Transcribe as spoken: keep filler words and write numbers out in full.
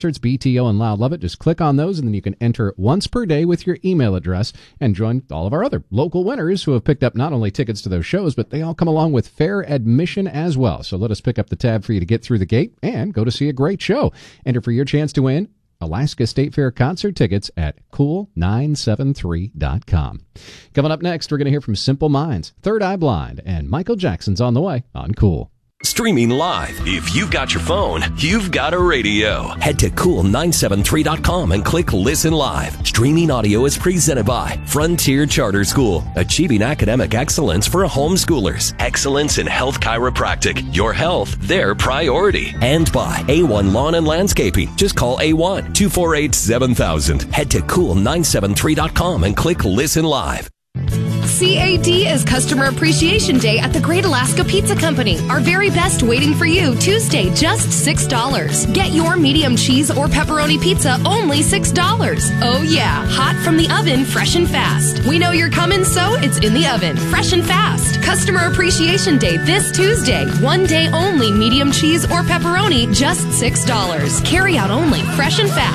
Concerts, B T O, and Loud Love It. Just click on those, and then you can enter once per day with your email address and join all of our other local winners who have picked up not only tickets to those shows, but they all come along with fair admission as well. So let us pick up the tab for you to get through the gate and go to see a great show. Enter for your chance to win Alaska State Fair concert tickets at cool nine seven three dot com. Coming up next, we're going to hear from Simple Minds, Third Eye Blind, and Michael Jackson's on the way on Cool. Streaming live. If you've got your phone, you've got a radio. Head to cool nine seven three dot com and click Listen Live. Streaming audio is presented by Frontier Charter School, achieving academic excellence for homeschoolers. Excellence in health chiropractic. Your health, their priority. And by A one Lawn and Landscaping. Just call A one, two four eight, seven thousand. Head to cool nine seven three dot com and click Listen Live. C A D is Customer Appreciation Day at the Great Alaska Pizza Company. Our very best waiting for you Tuesday, just six dollars. Get your medium cheese or pepperoni pizza, only six dollars. Oh yeah, hot from the oven, fresh and fast. We know you're coming, so it's in the oven, fresh and fast. Customer Appreciation Day this Tuesday. One day only, medium cheese or pepperoni, just six dollars. Carry out only, fresh and fast.